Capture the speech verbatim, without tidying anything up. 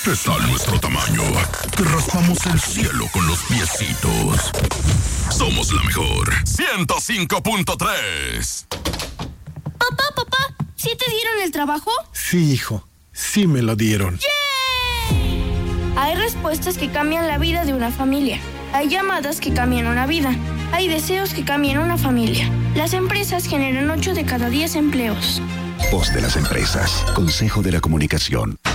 Está a nuestro tamaño. Te raspamos el cielo con los piecitos. Somos la mejor. ciento cinco punto tres. Papá, papá, ¿sí te dieron el trabajo? Sí, hijo. Sí me lo dieron. ¡Yay! Hay respuestas que cambian la vida de una familia. Hay llamadas que cambian una vida. Hay deseos que cambian una familia. Las empresas generan ocho de cada diez empleos. Voz de las empresas. Consejo de la Comunicación.